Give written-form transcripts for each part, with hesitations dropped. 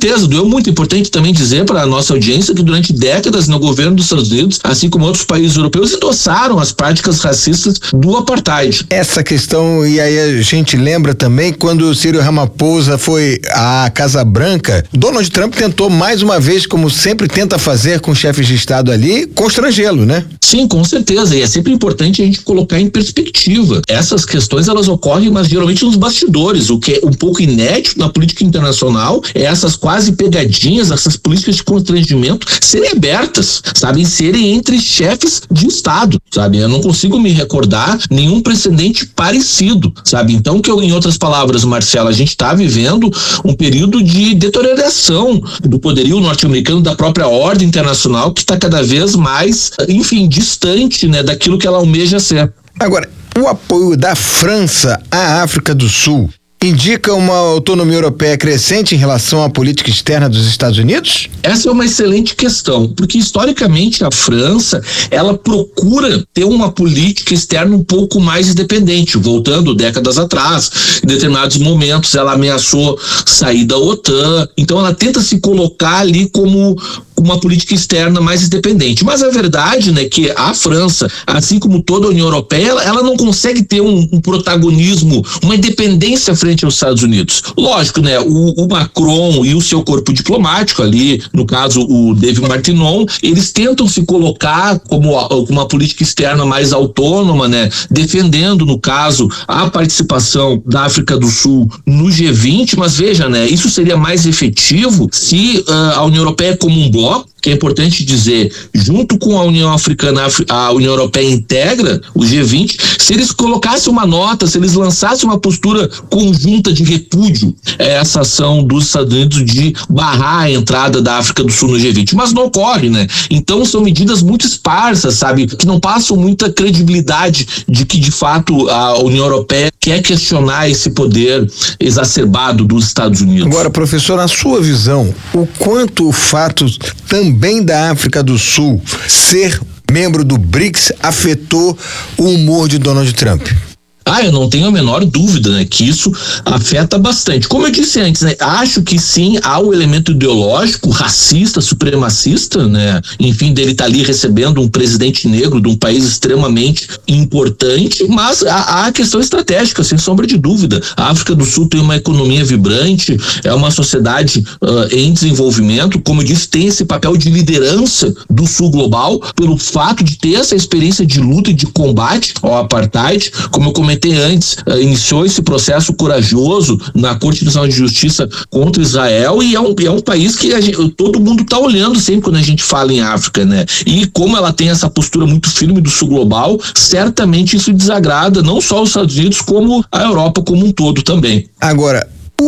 certeza, doeu muito. Importante também dizer para a nossa audiência que durante décadas no governo dos Estados Unidos, assim como outros países europeus, endossaram as práticas racistas do apartheid. Essa questão, e aí a gente lembra também quando o Cyril Ramaphosa foi à Casa Branca, Donald Trump tentou mais uma vez, como sempre tenta fazer com chefes de Estado ali, constrangê-lo, né? Sim, com certeza, e é sempre importante a gente colocar em perspectiva. Essas questões, elas ocorrem, mas geralmente nos bastidores. O que é um pouco inédito na política internacional é essas quase pegadinhas, essas políticas de constrangimento serem abertas, sabe? Serem entre chefes de Estado, sabe? Eu não consigo me recordar nenhum precedente parecido, sabe? Então, em outras palavras, Marcelo, a gente está vivendo um período de deterioração do poderio norte-americano, da própria ordem internacional, que está cada vez mais, enfim, distante, né, daquilo que ela almeja ser. Agora, o apoio da França à África do Sul indica uma autonomia europeia crescente em relação à política externa dos Estados Unidos? Essa é uma excelente questão, porque historicamente a França, ela procura ter uma política externa um pouco mais independente, voltando décadas atrás. Em determinados momentos ela ameaçou sair da OTAN, então ela tenta se colocar ali como uma política externa mais independente. Mas a verdade, né, que a França, assim como toda a União Europeia, ela não consegue ter um protagonismo, uma independência frente aos Estados Unidos. Lógico, né, o Macron e o seu corpo diplomático ali, no caso o David Martinon, eles tentam se colocar como uma política externa mais autônoma, né, defendendo, no caso, a participação da África do Sul no G20, mas veja, né, isso seria mais efetivo se a União Europeia como um bloco, que é importante dizer, junto com a União Africana, a União Europeia integra o G20, se eles colocassem uma nota, se eles lançassem uma postura conjunta de repúdio a essa ação dos Estados Unidos de barrar a entrada da África do Sul no G20, mas não ocorre, né? Então são medidas muito esparsas, sabe, que não passam muita credibilidade de que de fato a União Europeia quer questionar esse poder exacerbado dos Estados Unidos. Agora, professor, na sua visão, o quanto o fato também da África do Sul ser membro do BRICS afetou o humor de Donald Trump? Eu não tenho a menor dúvida, né, que isso afeta bastante. Como eu disse antes, né, acho que sim, há o elemento ideológico, racista, supremacista, né, enfim, dele estar ali recebendo um presidente negro de um país extremamente importante, mas há a questão estratégica, sem sombra de dúvida. A África do Sul tem uma economia vibrante, é uma sociedade em desenvolvimento, como eu disse, tem esse papel de liderança do Sul global, pelo fato de ter essa experiência de luta e de combate ao apartheid, como eu comentei antes, iniciou esse processo corajoso na Corte Internacional de Justiça contra Israel, e é um país que todo mundo está olhando sempre quando a gente fala em África, né? E como ela tem essa postura muito firme do Sul global, certamente isso desagrada não só os Estados Unidos, como a Europa como um todo também. Agora,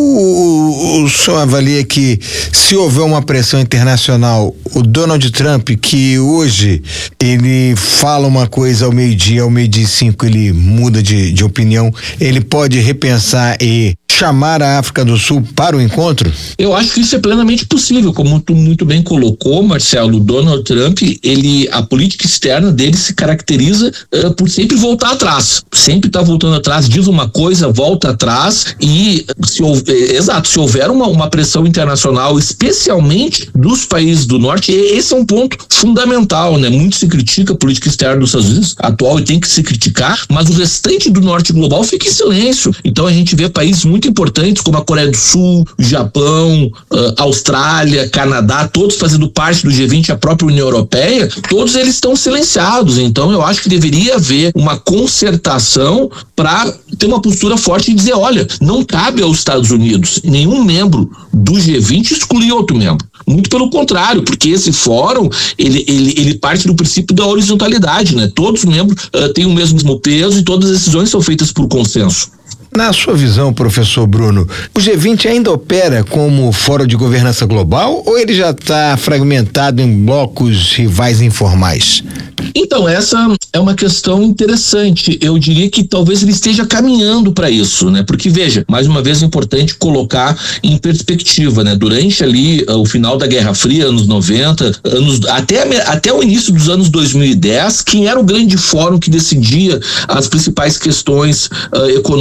o senhor avalia que se houver uma pressão internacional, o Donald Trump, que hoje ele fala uma coisa ao meio-dia 5 ele muda de opinião, ele pode repensar e chamar a África do Sul para o encontro? Eu acho que isso é plenamente possível, como tu muito bem colocou, Marcelo. Donald Trump, a política externa dele se caracteriza por sempre voltar atrás, sempre tá voltando atrás, diz uma coisa, volta atrás, e se houver uma pressão internacional, especialmente dos países do norte, esse é um ponto fundamental, né? Muito se critica a política externa dos Estados Unidos atual, e tem que se criticar, mas o restante do norte global fica em silêncio. Então a gente vê países muito importantes como a Coreia do Sul, Japão, Austrália, Canadá, todos fazendo parte do G20, a própria União Europeia, todos eles estão silenciados. Então eu acho que deveria haver uma concertação para ter uma postura forte e dizer, olha, não cabe aos Estados Unidos nenhum membro do G20 excluir outro membro. Muito pelo contrário, porque esse fórum, ele parte do princípio da horizontalidade, né? Todos os membros têm o mesmo peso e todas as decisões são feitas por consenso. Na sua visão, professor Bruno, o G20 ainda opera como fórum de governança global ou ele já está fragmentado em blocos rivais informais? Então, essa é uma questão interessante. Eu diria que talvez ele esteja caminhando para isso, né? Porque, veja, mais uma vez é importante colocar em perspectiva, né? Durante ali o final da Guerra Fria, anos 90, até o início dos anos 2010, quem era o grande fórum que decidia as principais questões econômicas e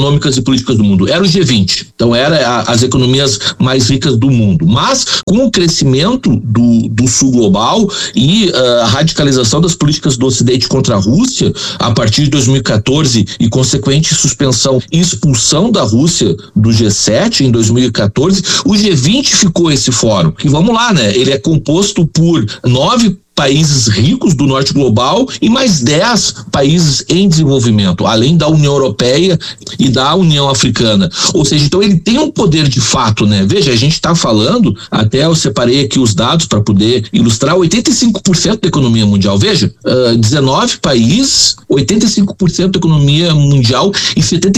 políticas do mundo? Era o G20. Então, era as economias mais ricas do mundo. Mas, com o crescimento do sul global e a radicalização das políticas do Ocidente contra a Rússia, a partir de 2014 e consequente suspensão e expulsão da Rússia do G7 em 2014, o G20 ficou esse fórum. E vamos lá, né? Ele é composto por 9 países ricos do norte global e mais 10 países em desenvolvimento, além da União Europeia e da União Africana. Ou seja, então ele tem um poder de fato, né? Veja, a gente está falando, até eu separei aqui os dados para poder ilustrar, 85% da economia mundial. Veja, 19 países, 85% da economia mundial e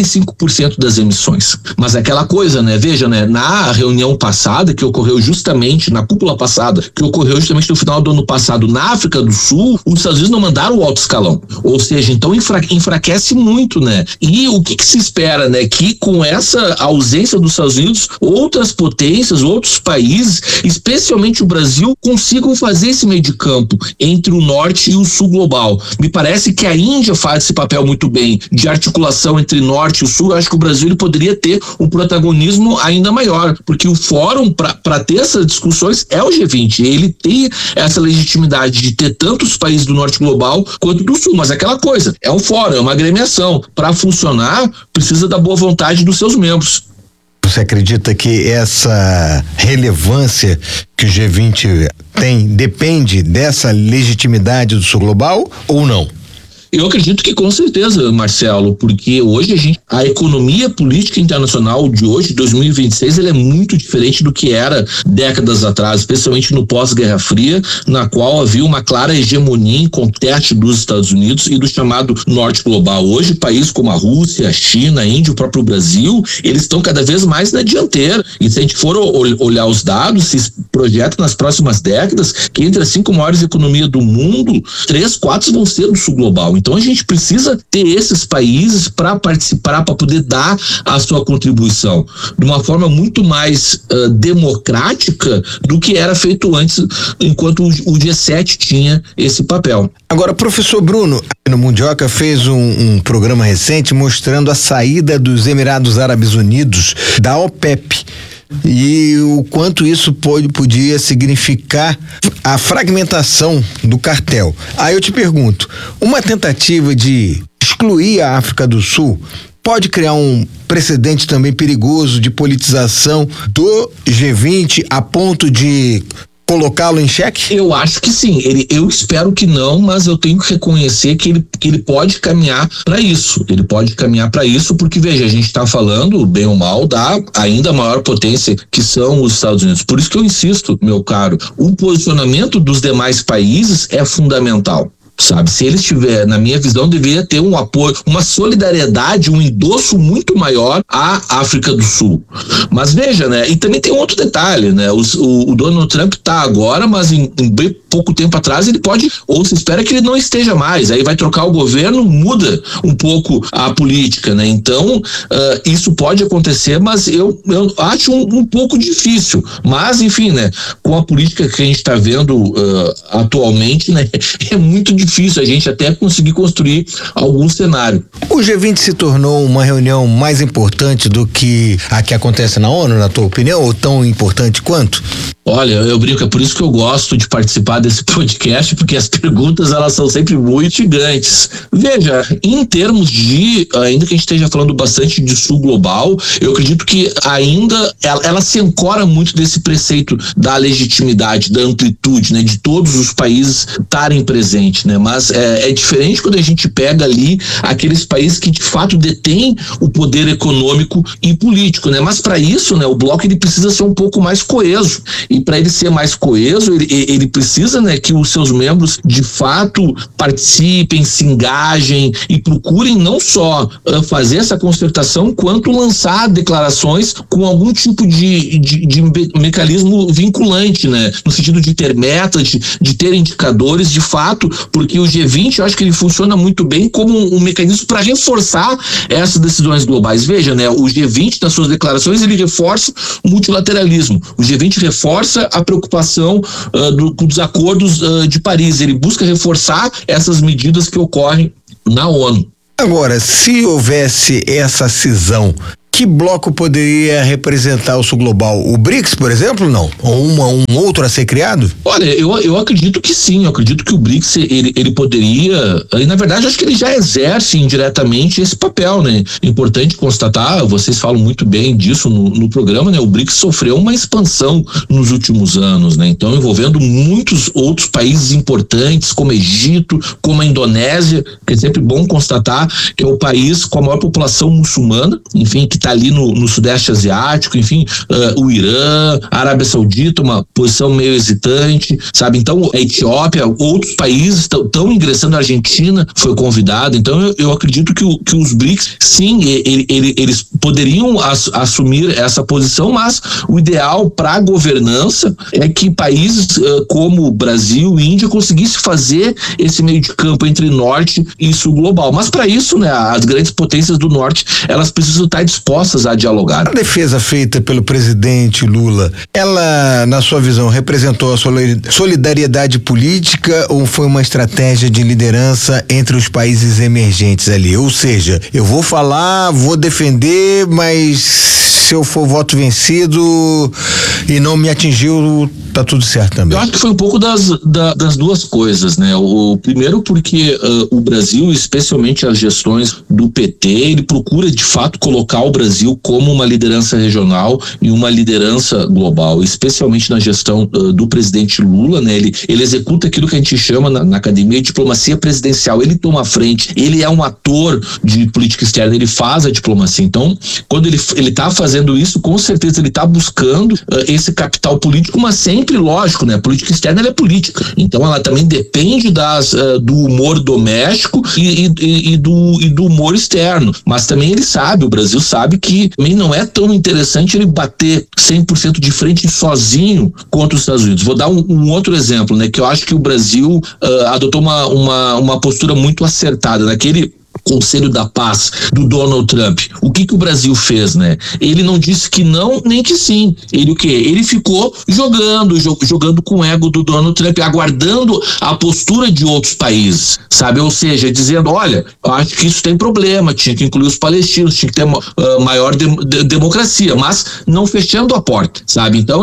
75% das emissões. Mas aquela coisa, né? Veja, né? Na reunião passada, que ocorreu justamente, na cúpula passada, que ocorreu justamente no final do ano passado, na África do Sul, os Estados Unidos não mandaram o alto escalão. Ou seja, então enfraquece muito, né? E o que se espera, né? Que com essa ausência dos Estados Unidos, outras potências, outros países, especialmente o Brasil, consigam fazer esse meio de campo entre o norte e o sul global. Me parece que a Índia faz esse papel muito bem, de articulação entre norte e o sul. Eu acho que o Brasil ele poderia ter um protagonismo ainda maior, porque o fórum para ter essas discussões é o G20. Ele tem essa legitimidade de ter tantos países do norte global quanto do sul, mas aquela coisa, é um fórum, é uma agremiação. Para funcionar, precisa da boa vontade dos seus membros. Você acredita que essa relevância que o G20 tem depende dessa legitimidade do sul global ou não? Eu acredito que com certeza, Marcelo, porque hoje a economia política internacional de hoje, 2026, ela é muito diferente do que era décadas atrás, especialmente no pós-Guerra Fria, na qual havia uma clara hegemonia em conteste dos Estados Unidos e do chamado Norte Global. Hoje, países como a Rússia, a China, a Índia, o próprio Brasil, eles estão cada vez mais na dianteira. E se a gente for olhar os dados, se projeta nas próximas décadas que entre as 5 maiores economias do mundo, 3, 4 vão ser do Sul Global. Então a gente precisa ter esses países para participar, para poder dar a sua contribuição de uma forma muito mais democrática do que era feito antes, enquanto o G7 tinha esse papel. Agora, professor Bruno, no Mundioca fez um programa recente mostrando a saída dos Emirados Árabes Unidos da OPEP. E o quanto isso podia significar a fragmentação do cartel. Aí eu te pergunto, uma tentativa de excluir a África do Sul pode criar um precedente também perigoso de politização do G20 a ponto de colocá-lo em xeque? Eu acho que sim. Eu espero que não, mas eu tenho que reconhecer que ele pode caminhar para isso. Ele pode caminhar para isso porque, veja, a gente está falando, bem ou mal, da ainda maior potência que são os Estados Unidos. Por isso que eu insisto, meu caro, o posicionamento dos demais países é fundamental. Sabe, se eles tiverem, na minha visão, deveria ter um apoio, uma solidariedade, um endosso muito maior à África do Sul. Mas veja, né, e também tem um outro detalhe, né, o Donald Trump está agora, mas em bem pouco tempo atrás ele pode, ou se espera que ele não esteja mais, aí vai trocar o governo, muda um pouco a política, né, então isso pode acontecer, mas eu acho um pouco difícil, mas enfim, né, com a política que a gente está vendo atualmente, né, é muito difícil a gente até conseguir construir algum cenário. O G20 se tornou uma reunião mais importante do que a que acontece na ONU, na tua opinião, ou tão importante quanto? Olha, eu brinco, é por isso que eu gosto de participar desse podcast, porque as perguntas, elas são sempre muito gigantes. Veja, em termos de, ainda que a gente esteja falando bastante de sul global, eu acredito que ainda ela se ancora muito desse preceito da legitimidade, da amplitude, né, de todos os países estarem presentes, né, mas é diferente quando a gente pega ali aqueles países que de fato detêm o poder econômico e político, né, mas para isso, né, o bloco ele precisa ser um pouco mais coeso. E para ele ser mais coeso, ele precisa, né, que os seus membros de fato participem, se engajem e procurem não só fazer essa concertação, quanto lançar declarações com algum tipo de mecanismo vinculante, né, no sentido de ter metas, de ter indicadores de fato, porque o G20 eu acho que ele funciona muito bem como um mecanismo para reforçar essas decisões globais. Veja, né, o G20 nas suas declarações ele reforça o multilateralismo, o G20 reforça a preocupação dos acordos de Paris, ele busca reforçar essas medidas que ocorrem na ONU. Agora, se houvesse essa cisão, que bloco poderia representar o Sul Global? O BRICS, por exemplo, não? Ou um outro a ser criado? Olha, eu acredito que sim, eu acredito que o BRICS, ele poderia, e na verdade acho que ele já exerce indiretamente esse papel, né? Importante constatar, vocês falam muito bem disso no programa, né? O BRICS sofreu uma expansão nos últimos anos, né? Então envolvendo muitos outros países importantes, como Egito, como a Indonésia, que é sempre bom constatar que é o país com a maior população muçulmana, enfim, que está ali no Sudeste Asiático, enfim, o Irã, a Arábia Saudita, uma posição meio hesitante, sabe? Então, a Etiópia, outros países estão ingressando, a Argentina foi convidada, então eu acredito que os BRICS, sim, eles poderiam assumir essa posição, mas o ideal para a governança é que países como Brasil e Índia conseguissem fazer esse meio de campo entre Norte e Sul Global. Mas para isso, né, as grandes potências do Norte, elas precisam estar dispostas a dialogar. A defesa feita pelo presidente Lula, ela, na sua visão, representou a solidariedade política ou foi uma estratégia de liderança entre os países emergentes ali? Ou seja, eu vou falar, vou defender, mas se eu for voto vencido e não me atingiu, tá tudo certo também. Eu acho que foi um pouco das duas coisas, né? O primeiro porque o Brasil, especialmente as gestões do PT, ele procura de fato colocar o Brasil como uma liderança regional e uma liderança global, especialmente na gestão do presidente Lula, né? Ele executa aquilo que a gente chama na academia de diplomacia presidencial. Ele toma a frente, ele é um ator de política externa, ele faz a diplomacia. Então, quando ele tá fazendo isso, com certeza ele tá buscando esse capital político, mas sempre, lógico, né? A política externa, ela é política. Então, ela também depende do humor doméstico e do humor externo. Mas também ele sabe, o Brasil sabe que também não é tão interessante ele bater 100% de frente sozinho contra os Estados Unidos. Vou dar um outro exemplo, né? Que eu acho que o Brasil adotou uma postura muito acertada naquele Conselho da Paz do Donald Trump. O que o Brasil fez, né? Ele não disse que não, nem que sim. Ele o quê? Ele ficou jogando com o ego do Donald Trump, aguardando a postura de outros países, sabe? Ou seja, dizendo, olha, eu acho que isso tem problema, tinha que incluir os palestinos, tinha que ter maior democracia, mas não fechando a porta, sabe? Então,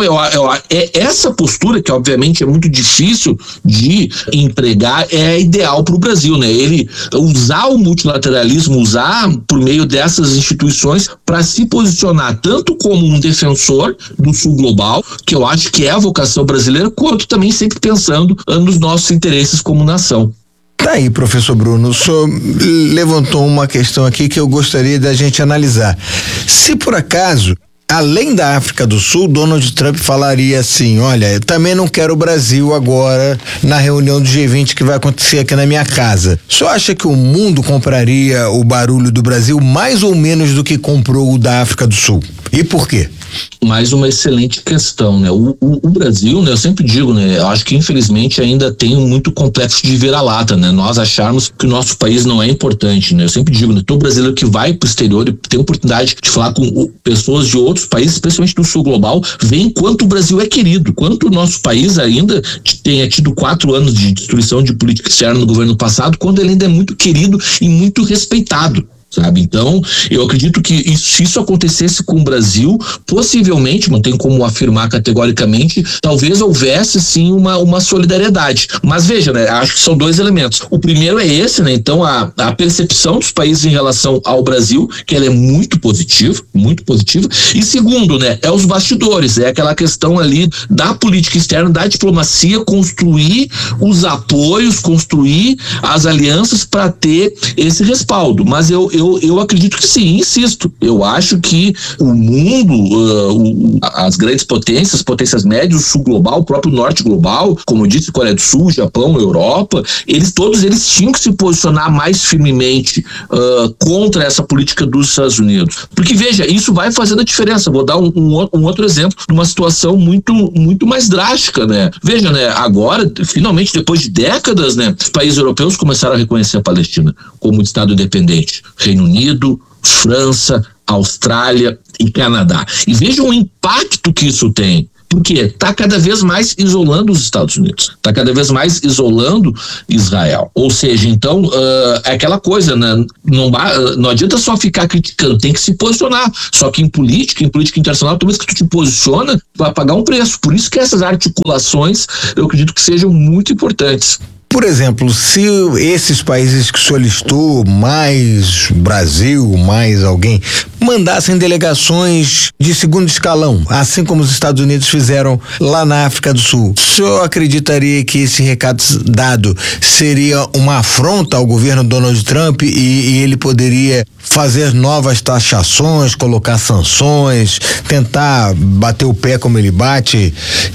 é essa postura, que obviamente é muito difícil de empregar, é ideal para o Brasil, né? Ele usar o multilateralismo, usar por meio dessas instituições para se posicionar tanto como um defensor do Sul Global, que eu acho que é a vocação brasileira, quanto também sempre pensando nos nossos interesses como nação. Tá aí, professor Bruno, o senhor levantou uma questão aqui que eu gostaria da gente analisar. Se por acaso, além da África do Sul, Donald Trump falaria assim, olha, eu também não quero o Brasil agora na reunião do G20 que vai acontecer aqui na minha casa. O senhor acha que o mundo compraria o barulho do Brasil mais ou menos do que comprou o da África do Sul? E por quê? Mais uma excelente questão, né? O Brasil, né? Eu sempre digo, né? Eu acho que infelizmente ainda tem muito complexo de vira-lata, né? Nós acharmos que o nosso país não é importante, né? Eu sempre digo, né? Todo brasileiro que vai pro exterior e tem oportunidade de falar com pessoas de outros países, especialmente do Sul Global, vê quanto o Brasil é querido, quanto o nosso país ainda tenha tido 4 anos de destruição de política externa no governo passado, quando ele ainda é muito querido e muito respeitado. Sabe? Então, eu acredito que se isso acontecesse com o Brasil, possivelmente, não tem como afirmar categoricamente, talvez houvesse sim uma solidariedade. Mas veja, né? Acho que são 2 elementos. O primeiro é esse, né? Então, a percepção dos países em relação ao Brasil, que ela é muito positiva. E segundo, né? É os bastidores, é aquela questão ali da política externa, da diplomacia, construir os apoios, construir as alianças para ter esse respaldo. Mas eu acredito que sim, insisto. Eu acho que o mundo, as grandes potências médias, o Sul Global, o próprio Norte Global, como eu disse, Coreia do Sul, Japão, Europa, todos eles tinham que se posicionar mais firmemente contra essa política dos Estados Unidos. Porque, veja, isso vai fazendo a diferença. Vou dar um outro exemplo de uma situação muito, muito mais drástica, né? Veja, né? Agora, finalmente, depois de décadas, né? Os países europeus começaram a reconhecer a Palestina como um Estado independente. Reino Unido, França, Austrália e Canadá. E vejam o impacto que isso tem. Por quê? Está cada vez mais isolando os Estados Unidos, está cada vez mais isolando Israel. Ou seja, então, é aquela coisa, né? Não adianta só ficar criticando, tem que se posicionar. Só que em política internacional, toda vez que tu te posiciona, tu vai pagar um preço. Por isso que essas articulações, eu acredito que sejam muito importantes. Por exemplo, se esses países que o senhor listou, mais Brasil, mais alguém, mandassem delegações de segundo escalão, assim como os Estados Unidos fizeram lá na África do Sul, o senhor acreditaria que esse recado dado seria uma afronta ao governo Donald Trump e ele poderia fazer novas taxações, colocar sanções, tentar bater o pé como ele bate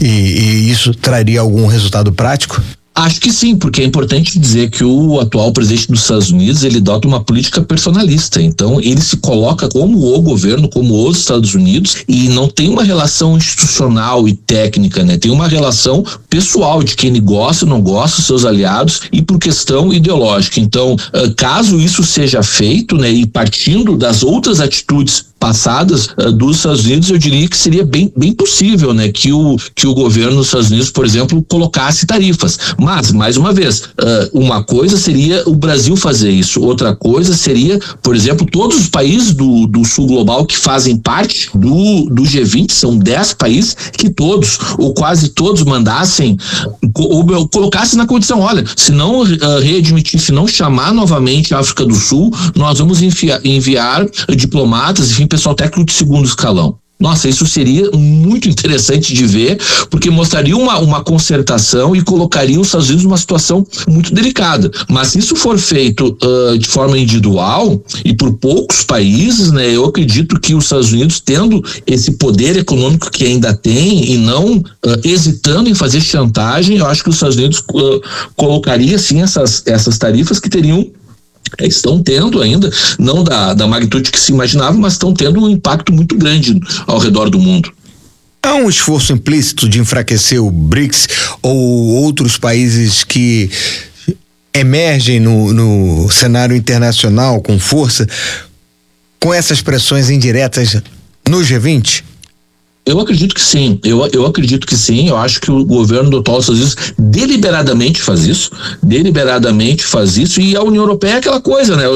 e isso traria algum resultado prático? Acho que sim, porque é importante dizer que o atual presidente dos Estados Unidos, ele adota uma política personalista, então ele se coloca como o governo, como os Estados Unidos, e não tem uma relação institucional e técnica, né? Tem uma relação pessoal de quem ele gosta, não gosta, seus aliados, e por questão ideológica. Então, caso isso seja feito, né, e partindo das outras atitudes passadas dos Estados Unidos, eu diria que seria bem possível, né, que o governo dos Estados Unidos, por exemplo, colocasse tarifas. Mas, mais uma vez, uma coisa seria o Brasil fazer isso, outra coisa seria, por exemplo, todos os países do sul global que fazem parte do G20, são 10 países, que todos, ou quase todos, mandassem, ou colocassem na condição, olha, se não readmitir, se não chamar novamente a África do Sul, nós vamos enviar diplomatas, enfim, pessoal técnico de segundo escalão. Nossa, isso seria muito interessante de ver, porque mostraria uma concertação e colocaria os Estados Unidos numa situação muito delicada. Mas se isso for feito de forma individual e por poucos países, né, eu acredito que os Estados Unidos, tendo esse poder econômico que ainda tem e não hesitando em fazer chantagem, eu acho que os Estados Unidos colocaria sim essas tarifas que estão tendo ainda, não da magnitude que se imaginava, mas estão tendo um impacto muito grande ao redor do mundo. Há um esforço implícito de enfraquecer o BRICS ou outros países que emergem no cenário internacional com força, com essas pressões indiretas no G20? Eu acredito que sim, eu acredito que sim, eu acho que o governo do atual Estados Unidos deliberadamente faz isso, e a União Europeia é aquela coisa, né? A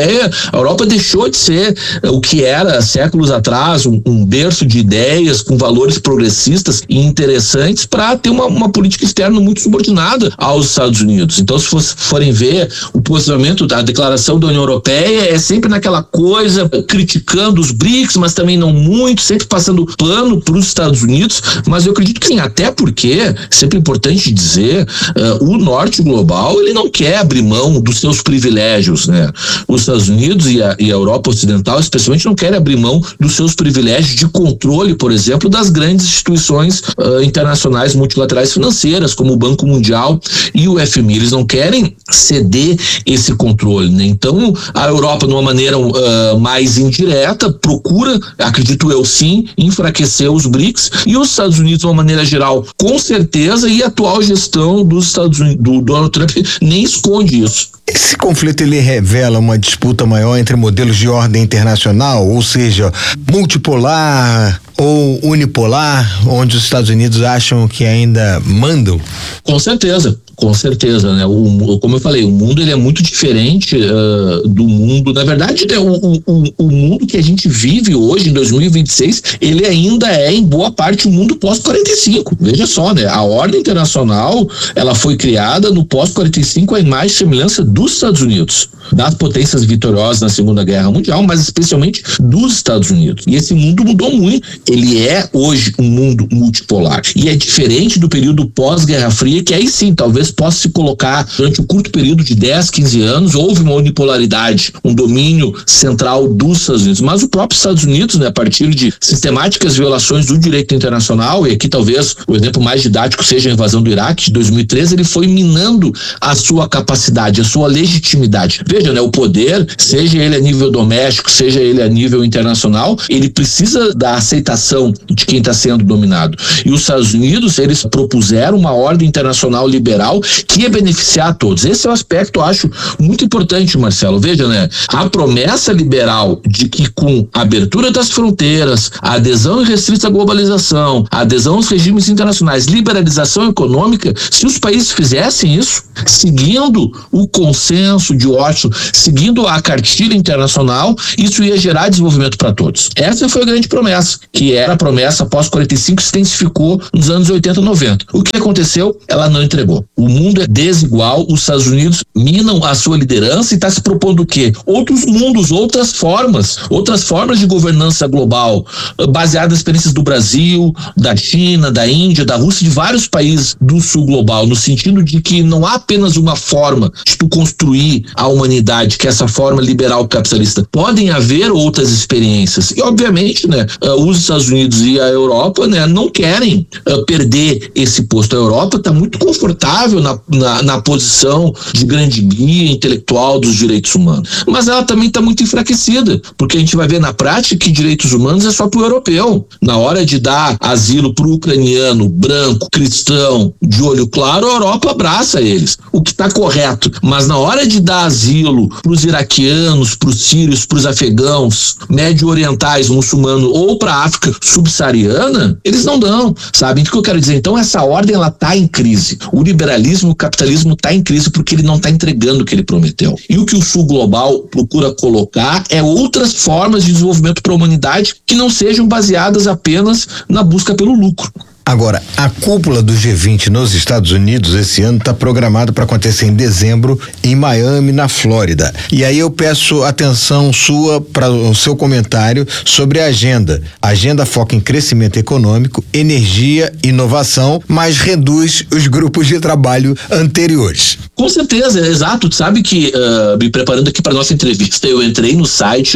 Europa deixou de ser o que era séculos atrás, um berço de ideias com valores progressistas e interessantes, para ter uma política externa muito subordinada aos Estados Unidos. Então, se forem ver o posicionamento da declaração da União Europeia, é sempre naquela coisa, criticando os BRICS, mas também não muito, sempre passando pano para os Estados Unidos, mas eu acredito que sim, até porque, sempre importante dizer, o norte global, ele não quer abrir mão dos seus privilégios, né? Os Estados Unidos e a Europa Ocidental, especialmente, não querem abrir mão dos seus privilégios de controle, por exemplo, das grandes instituições internacionais multilaterais financeiras, como o Banco Mundial e o FMI. Eles não querem ceder esse controle, né? Então, a Europa, de uma maneira mais indireta, procura, acredito eu sim, enfraquecer os BRICS, e os Estados Unidos, de uma maneira geral, com certeza, e a atual gestão dos Estados Unidos, do Donald Trump, nem esconde isso. Esse conflito, ele revela uma disputa maior entre modelos de ordem internacional, ou seja, multipolar ou unipolar, onde os Estados Unidos acham que ainda mandam? Com certeza, né? Como eu falei, o mundo, ele é muito diferente do mundo. Na verdade, né, o mundo que a gente vive hoje, em 2026, ele ainda é, em boa parte, o mundo pós-45. Veja só, né? A ordem internacional, ela foi criada no pós-45 à imagem e semelhança dos Estados Unidos, das potências vitoriosas na Segunda Guerra Mundial, mas especialmente dos Estados Unidos. E esse mundo mudou muito. Ele é hoje um mundo multipolar. E é diferente do período pós-Guerra Fria, que aí sim, talvez possa se colocar, durante um curto período de 10, 15 anos, houve uma unipolaridade, um domínio central dos Estados Unidos. Mas o próprio Estados Unidos, né, a partir de sistemáticas violações do direito internacional, e aqui talvez o exemplo mais didático seja a invasão do Iraque de 2013, ele foi minando a sua capacidade, a sua legitimidade. Veja, veja, né, o poder, seja ele a nível doméstico, seja ele a nível internacional, ele precisa da aceitação de quem está sendo dominado. E os Estados Unidos, eles propuseram uma ordem internacional liberal que ia beneficiar a todos. Esse é o aspecto, eu acho, muito importante, Marcelo. Veja, né, a promessa liberal de que com a abertura das fronteiras, a adesão irrestrita à globalização, a adesão aos regimes internacionais, liberalização econômica, se os países fizessem isso, seguindo o consenso de Washington, seguindo a cartilha internacional, isso ia gerar desenvolvimento para todos. Essa foi a grande promessa, que era a promessa pós-45, se intensificou nos anos 80 e 90. O que aconteceu? Ela não entregou. O mundo é desigual, os Estados Unidos minam a sua liderança e está se propondo o quê? Outros mundos, outras formas de governança global, baseadas nas experiências do Brasil, da China, da Índia, da Rússia, de vários países do sul global, no sentido de que não há apenas uma forma de tu construir a humanidade, que é essa forma liberal capitalista. Podem haver outras experiências. E, obviamente, né, os Estados Unidos e a Europa, né, não querem perder esse posto. A Europa está muito confortável na posição de grande guia intelectual dos direitos humanos. Mas ela também está muito enfraquecida, porque a gente vai ver na prática que direitos humanos é só para o europeu. Na hora de dar asilo para o ucraniano, branco, cristão, de olho claro, a Europa abraça eles, o que está correto. Mas na hora de dar asilo para os iraquianos, para os sírios, para os afegãos, médio-orientais, muçulmanos ou para a África subsaariana, eles não dão, sabe? O que eu quero dizer? Então essa ordem, ela está em crise. O liberalismo, o capitalismo está em crise porque ele não está entregando o que ele prometeu. E o que o sul global procura colocar é outras formas de desenvolvimento para a humanidade que não sejam baseadas apenas na busca pelo lucro. Agora, a cúpula do G20 nos Estados Unidos esse ano está programada para acontecer em dezembro em Miami, na Flórida. E aí eu peço atenção sua para o seu comentário sobre a agenda. A agenda foca em crescimento econômico, energia, inovação, mas reduz os grupos de trabalho anteriores. Com certeza, exato. Tu sabe que, me preparando aqui para nossa entrevista, eu entrei no site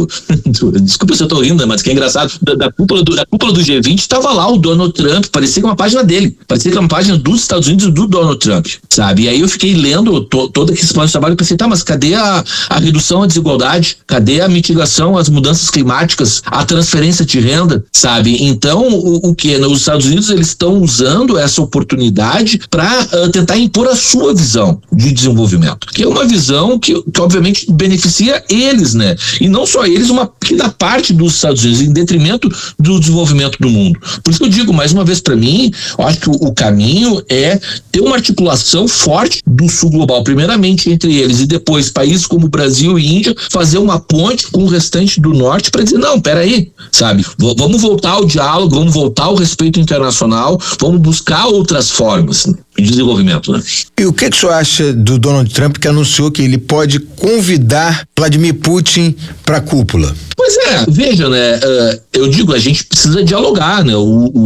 desculpa se eu tô rindo, mas que é engraçado, da cúpula do G20, estava lá o Donald Trump, parecia que uma página dele, parecia que era uma página dos Estados Unidos do Donald Trump, sabe? E aí eu fiquei lendo todo esse plano de trabalho e pensei, tá, mas cadê a redução à desigualdade? Cadê a mitigação às mudanças climáticas, a transferência de renda, sabe? Então, o que? Os Estados Unidos, eles estão usando essa oportunidade para tentar impor a sua visão de desenvolvimento, que é uma visão que obviamente beneficia eles, né? E não só eles, uma pequena parte dos Estados Unidos, em detrimento do desenvolvimento do mundo. Por isso que eu digo, mais uma vez, para mim, eu acho que o caminho é ter uma articulação forte do sul global, primeiramente entre eles, e depois países como Brasil e Índia, fazer uma ponte com o restante do norte para dizer, não, peraí, sabe, vamos voltar ao diálogo, vamos voltar ao respeito internacional, vamos buscar outras formas de desenvolvimento, né? E o que o senhor acha do Donald Trump, que anunciou que ele pode convidar Vladimir Putin para a cúpula? Pois é, veja, né, eu digo, a gente precisa dialogar, né,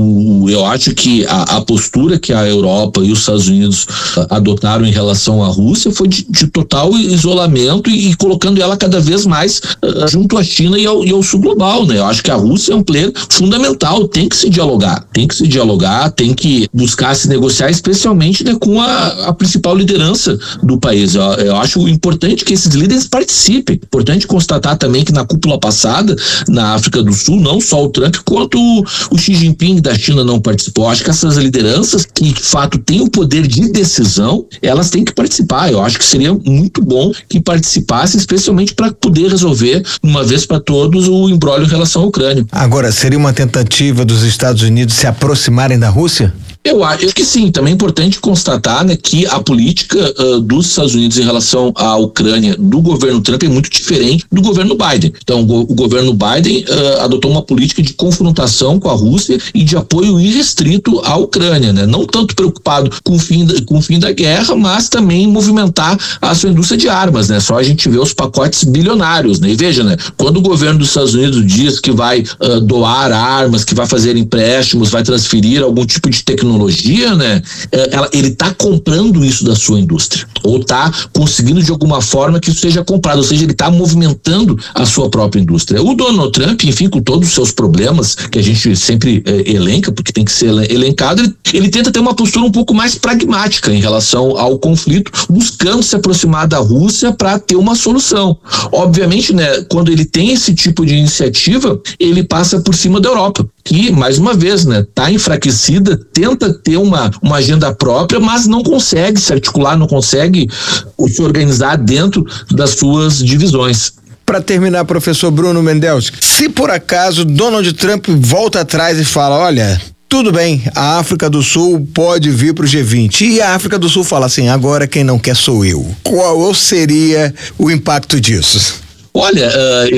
eu acho que a postura que a Europa e os Estados Unidos adotaram em relação à Rússia foi de total isolamento e colocando ela cada vez mais junto à China e ao sul global, né, eu acho que a Rússia é um player fundamental, tem que se dialogar, tem que buscar se negociar, especialmente, né, com a principal liderança do país. Eu acho importante que esses líderes participem, importante constatar também que na cúpula passada, na África do Sul, não só o Trump, quanto o Xi Jinping da China não participou. Acho que essas lideranças que, de fato, têm o poder de decisão, elas têm que participar. Eu acho que seria muito bom que participassem, especialmente para poder resolver, uma vez para todos, o imbróglio em relação à Ucrânia. Agora, seria uma tentativa dos Estados Unidos se aproximarem da Rússia? Eu acho que sim, também é importante constatar, né, que a política dos Estados Unidos em relação à Ucrânia do governo Trump é muito diferente do governo Biden. Então, o governo Biden adotou uma política de confrontação com a Rússia e de apoio irrestrito à Ucrânia, né? Não tanto preocupado com o fim da guerra, mas também em movimentar a sua indústria de armas, né? Só a gente vê os pacotes bilionários, né? E veja, né, quando o governo dos Estados Unidos diz que vai doar armas, que vai fazer empréstimos, vai transferir algum tipo de tecnologia tecnologia, né, ele está comprando isso da sua indústria, ou está conseguindo de alguma forma que isso seja comprado, ou seja, ele está movimentando a sua própria indústria. O Donald Trump, enfim, com todos os seus problemas, que a gente sempre elenca, porque tem que ser elencado, ele tenta ter uma postura um pouco mais pragmática em relação ao conflito, buscando se aproximar da Rússia para ter uma solução. Obviamente, né, quando ele tem esse tipo de iniciativa, ele passa por cima da Europa, que, mais uma vez, né, está enfraquecida, tenta ter uma agenda própria, mas não consegue se articular, não consegue se organizar dentro das suas divisões. Para terminar, professor Bruno Mendelski, se por acaso Donald Trump volta atrás e fala, olha, tudo bem, a África do Sul pode vir para o G20, e a África do Sul fala assim, agora quem não quer sou eu. Qual seria o impacto disso? Olha,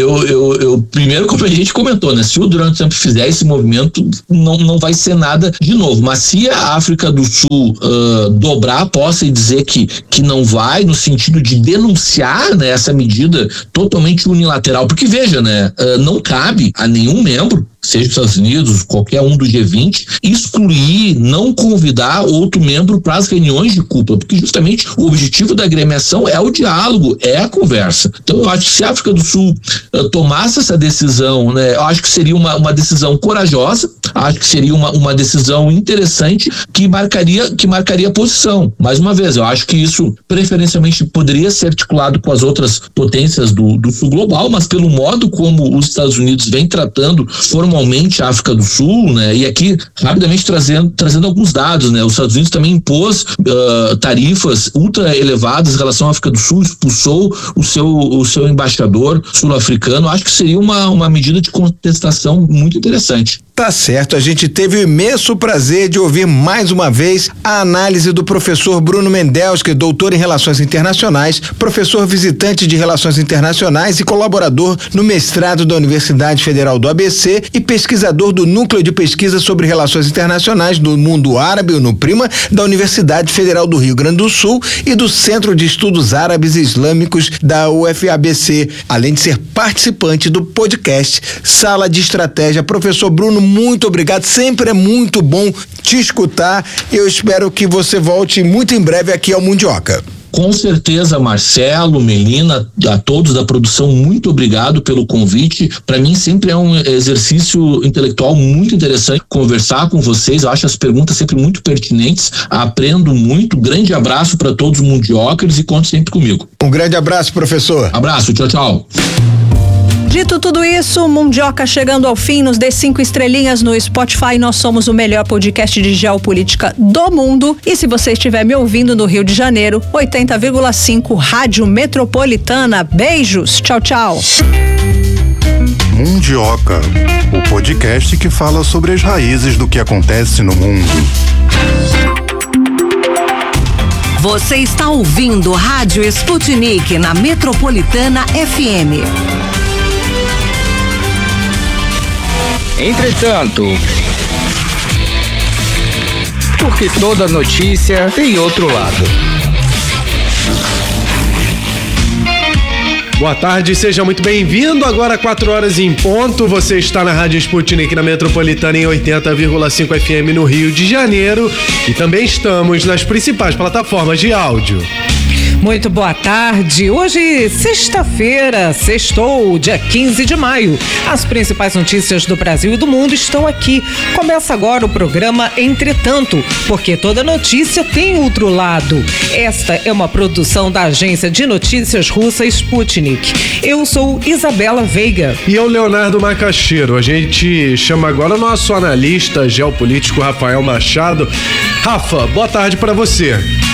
eu primeiro, como a gente comentou, né? Se o Donald Trump fizer esse movimento, não vai ser nada de novo. Mas se a África do Sul dobrar a posse e dizer que não vai, no sentido de denunciar, né, essa medida totalmente unilateral, porque veja, né? Não cabe a nenhum membro, seja os Estados Unidos, qualquer um do G20, excluir, não convidar outro membro para as reuniões de cúpula, porque justamente o objetivo da agremiação é o diálogo, é a conversa. Então eu acho que se a África do Sul tomasse essa decisão, né, eu acho que seria uma decisão corajosa, acho que seria uma decisão interessante que marcaria posição. Mais uma vez, eu acho que isso preferencialmente poderia ser articulado com as outras potências do Sul global, mas pelo modo como os Estados Unidos vem tratando formalmente a África do Sul, né? E aqui, rapidamente trazendo alguns dados, né? Os Estados Unidos também impôs tarifas ultra elevadas em relação à África do Sul, expulsou o seu embaixador sul-africano. Acho que seria uma medida de contestação muito interessante. Tá certo, a gente teve o imenso prazer de ouvir mais uma vez a análise do professor Bruno Mendelski, doutor em Relações Internacionais, professor visitante de Relações Internacionais e colaborador no mestrado da Universidade Federal do ABC e pesquisador do Núcleo de Pesquisa sobre Relações Internacionais do Mundo Árabe, o NUPRIMA, da Universidade Federal do Rio Grande do Sul e do Centro de Estudos Árabes e Islâmicos da UFABC, além de ser participante do podcast Sala de Estratégia. Professor Bruno, muito obrigado, sempre é muito bom te escutar. Eu espero que você volte muito em breve aqui ao Mundioca. Com certeza, Marcelo, Melina, a todos da produção, muito obrigado pelo convite. Para mim sempre é um exercício intelectual muito interessante conversar com vocês. Eu acho as perguntas sempre muito pertinentes, aprendo muito. Grande abraço para todos os mundiocas e conte sempre comigo. Um grande abraço, professor. Abraço, tchau, tchau. Dito tudo isso, Mundioca chegando ao fim, nos dê 5 estrelinhas no Spotify. Nós somos o melhor podcast de geopolítica do mundo. E se você estiver me ouvindo no Rio de Janeiro, 80,5 Rádio Metropolitana. Beijos, tchau, tchau. Mundioca, o podcast que fala sobre as raízes do que acontece no mundo. Você está ouvindo Rádio Sputnik na Metropolitana FM. Entretanto, porque toda notícia tem outro lado. Boa tarde, seja muito bem-vindo. Agora 4 horas em ponto, você está na Rádio Sputnik na Metropolitana em 80,5 FM no Rio de Janeiro e também estamos nas principais plataformas de áudio. Muito boa tarde. Hoje, sexta-feira, sextou, dia 15 de maio. As principais notícias do Brasil e do mundo estão aqui. Começa agora o programa Entretanto, porque toda notícia tem outro lado. Esta é uma produção da agência de notícias russa Sputnik. Eu sou Isabela Veiga. E eu, Leonardo Macaxeiro. A gente chama agora o nosso analista geopolítico Rafael Machado. Rafa, boa tarde para você.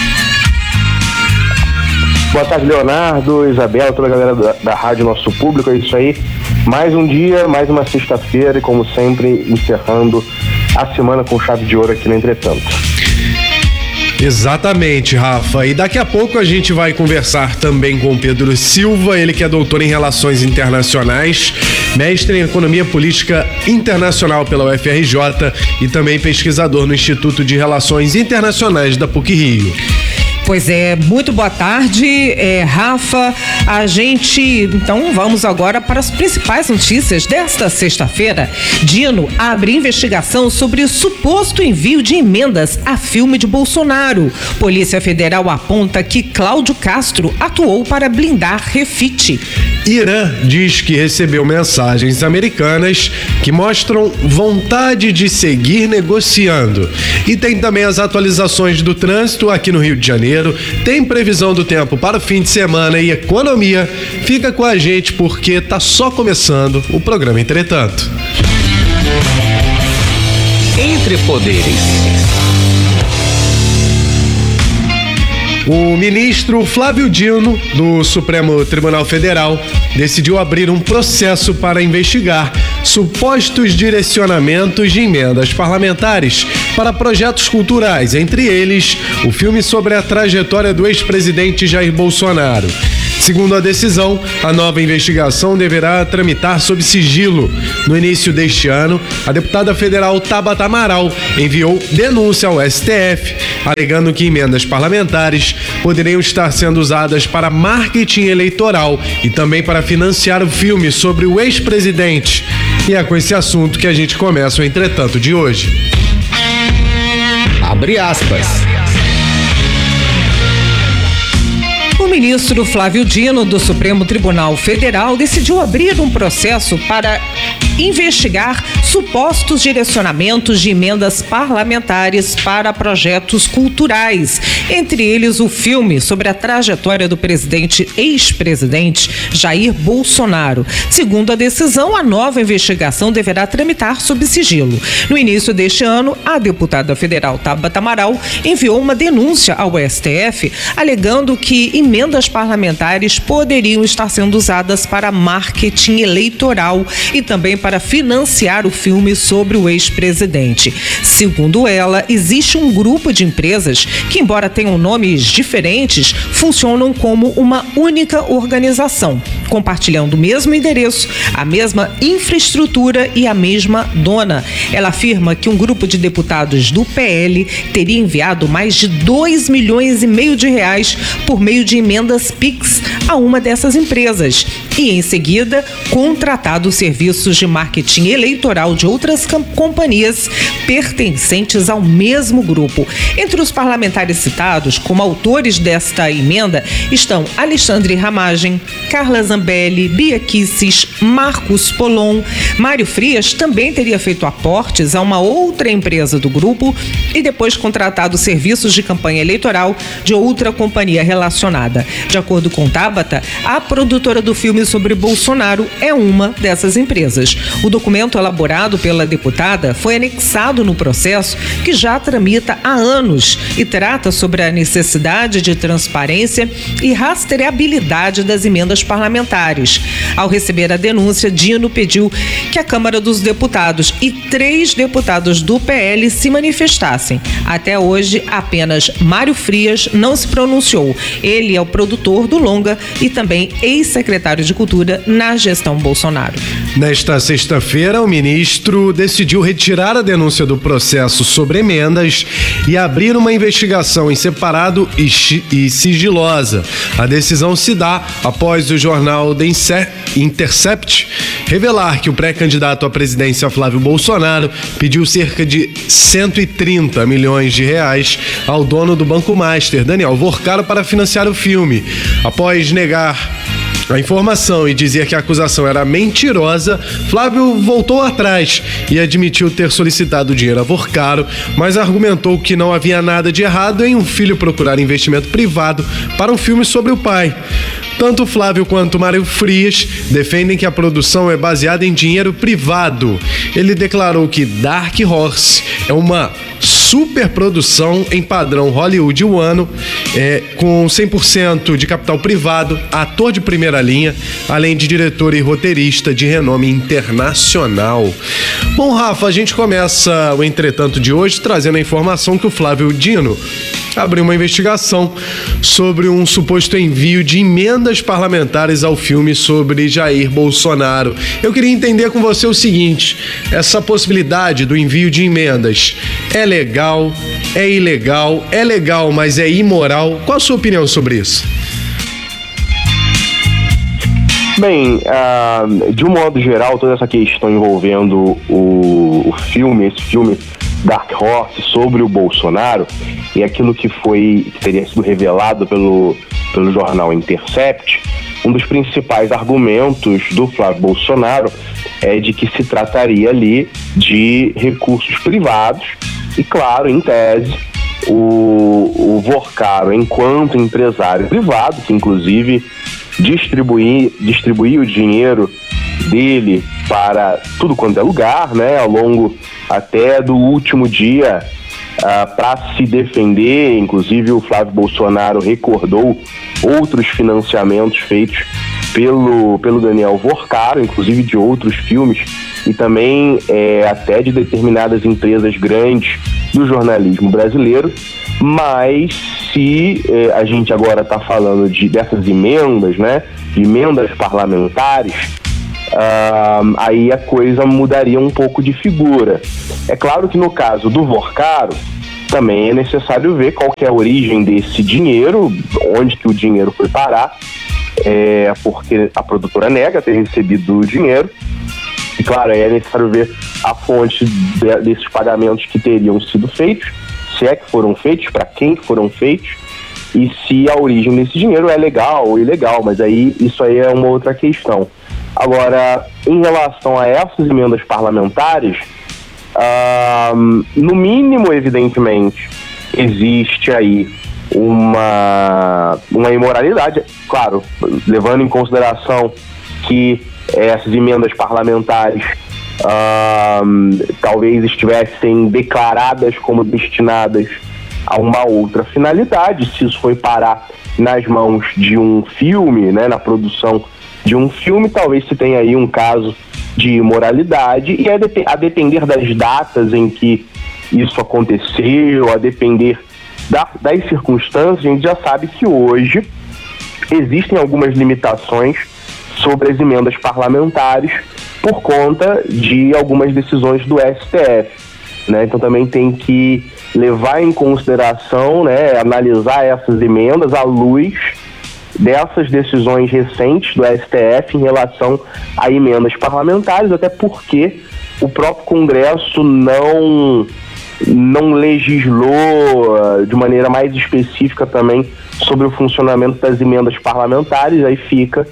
Boa tarde, Leonardo, Isabela, toda a galera da rádio, nosso público, é isso aí. Mais um dia, mais uma sexta-feira e, como sempre, encerrando a semana com chave de ouro aqui no Entretanto. Exatamente, Rafa. E daqui a pouco a gente vai conversar também com o Pedro Silva, ele que é doutor em Relações Internacionais, mestre em Economia Política Internacional pela UFRJ e também pesquisador no Instituto de Relações Internacionais da PUC-Rio. Pois é, muito boa tarde, Rafa. Então vamos agora para as principais notícias desta sexta-feira. Dino abre investigação sobre o suposto envio de emendas a filme de Bolsonaro. Polícia Federal aponta que Cláudio Castro atuou para blindar refit. Irã diz que recebeu mensagens americanas que mostram vontade de seguir negociando. E tem também as atualizações do trânsito aqui no Rio de Janeiro. Tem previsão do tempo para o fim de semana e economia. Fica com a gente porque tá só começando o programa Entretanto. Entre Poderes. O ministro Flávio Dino, do Supremo Tribunal Federal, decidiu abrir um processo para investigar supostos direcionamentos de emendas parlamentares para projetos culturais, entre eles o filme sobre a trajetória do ex-presidente Jair Bolsonaro. Segundo a decisão, a nova investigação deverá tramitar sob sigilo. No início deste ano, a deputada federal Tabata Amaral enviou denúncia ao STF, alegando que emendas parlamentares poderiam estar sendo usadas para marketing eleitoral e também para financiar o filme sobre o ex-presidente. E é com esse assunto que a gente começa o Entretanto de hoje. Abre aspas. O ministro Flávio Dino, do Supremo Tribunal Federal, decidiu abrir um processo para investigar supostos direcionamentos de emendas parlamentares para projetos culturais, entre eles o filme sobre a trajetória do ex-presidente Jair Bolsonaro. Segundo a decisão, a nova investigação deverá tramitar sob sigilo. No início deste ano, a deputada federal Tabata Amaral enviou uma denúncia ao STF, alegando que emendas parlamentares poderiam estar sendo usadas para marketing eleitoral e também para financiar o filme sobre o ex-presidente. Segundo ela, existe um grupo de empresas que, embora tenham nomes diferentes, funcionam como uma única organização, compartilhando o mesmo endereço, a mesma infraestrutura e a mesma dona. Ela afirma que um grupo de deputados do PL teria enviado mais de 2,5 milhões de reais por meio de emendas PIX a uma dessas empresas e, em seguida, contratado serviços de marketing eleitoral de outras companhias pertencentes ao mesmo grupo. Entre os parlamentares citados como autores desta emenda estão Alexandre Ramagem, Carla Zambelli, Bia Kicis, Marcos Polon. Mário Frias também teria feito aportes a uma outra empresa do grupo e depois contratado serviços de campanha eleitoral de outra companhia relacionada. De acordo com Tabata, a produtora do filme sobre Bolsonaro é uma dessas empresas. O documento elaborado pela deputada foi anexado no processo que já tramita há anos e trata sobre a necessidade de transparência e rastreabilidade das emendas parlamentares. Ao receber a denúncia, Dino pediu que a Câmara dos Deputados e 3 deputados do PL se manifestassem. Até hoje, apenas Mário Frias não se pronunciou. Ele é o produtor do longa e também ex-secretário de Cultura na gestão Bolsonaro. Nesta sexta-feira, o ministro decidiu retirar a denúncia do processo sobre emendas e abrir uma investigação em separado e sigilosa. A decisão se dá após o jornal The Intercept revelar que o pré-candidato à presidência Flávio Bolsonaro pediu cerca de 130 milhões de reais ao dono do Banco Master, Daniel Vorcaro, para financiar o filme. Após negar a informação e dizer que a acusação era mentirosa, Flávio voltou atrás e admitiu ter solicitado dinheiro a Vorcaro, mas argumentou que não havia nada de errado em um filho procurar investimento privado para um filme sobre o pai. Tanto Flávio quanto Mário Frias defendem que a produção é baseada em dinheiro privado. Ele declarou que Dark Horse é uma superprodução em padrão hollywoodiano, com 100% de capital privado, ator de primeira linha, além de diretor e roteirista de renome internacional. Bom, Rafa, a gente começa o Entretanto de hoje trazendo a informação que o Flávio Dino abriu uma investigação sobre um suposto envio de emendas parlamentares ao filme sobre Jair Bolsonaro. Eu queria entender com você o seguinte: essa possibilidade do envio de emendas é legal, é ilegal, é legal, mas é imoral? Qual a sua opinião sobre isso? Bem, de um modo geral, toda essa questão envolvendo esse filme Dark Horse sobre o Bolsonaro e aquilo que teria sido revelado pelo jornal Intercept, um dos principais argumentos do Flávio Bolsonaro é de que se trataria ali de recursos privados e, claro, em tese, o Vorcaro, enquanto empresário privado, que inclusive distribuir o dinheiro dele para tudo quanto é lugar, né, ao longo até do último dia, para se defender. Inclusive o Flávio Bolsonaro recordou outros financiamentos feitos pelo Daniel Vorcaro, inclusive de outros filmes e também até de determinadas empresas grandes do jornalismo brasileiro. Mas se a gente agora está falando dessas emendas, né, emendas parlamentares, aí a coisa mudaria um pouco de figura. É claro que no caso do Vorcaro também é necessário ver qual que é a origem desse dinheiro, onde que o dinheiro foi parar, porque a produtora nega ter recebido o dinheiro. E claro, é necessário ver a fonte desses pagamentos que teriam sido feitos, se é que foram feitos, para quem foram feitos, e se a origem desse dinheiro é legal ou ilegal, mas aí isso aí é uma outra questão. Agora, em relação a essas emendas parlamentares, no mínimo, evidentemente, existe aí uma imoralidade, claro, levando em consideração que essas emendas parlamentares talvez estivessem declaradas como destinadas a uma outra finalidade. Se isso foi parar nas mãos de um filme, né, na produção de um filme, talvez se tenha aí um caso de imoralidade, e a depender das datas em que isso aconteceu, a depender das circunstâncias, a gente já sabe que hoje existem algumas limitações sobre as emendas parlamentares por conta de algumas decisões do STF, né? Então também tem que levar em consideração, né, analisar essas emendas à luz dessas decisões recentes do STF em relação a emendas parlamentares, até porque o próprio Congresso não legislou de maneira mais específica também sobre o funcionamento das emendas parlamentares. Aí fica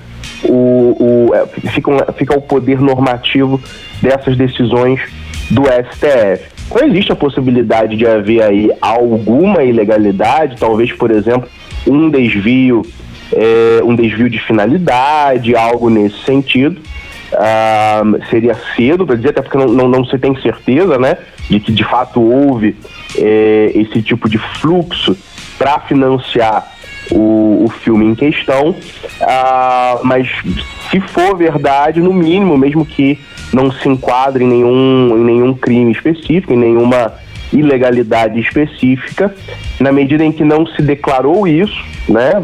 o poder normativo dessas decisões do STF. Então existe a possibilidade de haver aí alguma ilegalidade, talvez, por exemplo, um desvio de finalidade, algo nesse sentido. Seria cedo para dizer, até porque não se tem certeza, né, de que de fato houve esse tipo de fluxo para financiar o filme em questão, mas se for verdade, no mínimo, mesmo que não se enquadre em nenhum crime específico, em nenhuma ilegalidade específica, na medida em que não se declarou isso, né,